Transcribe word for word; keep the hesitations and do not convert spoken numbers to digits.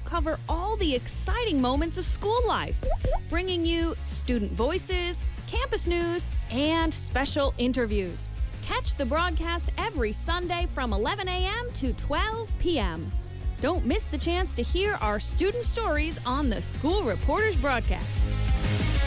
cover all the exciting moments of school life, bringing you student voices, campus news, and special interviews. Catch the broadcast every Sunday from eleven a.m. to twelve p.m. Don't miss the chance to hear our student stories on the School Reporters broadcast.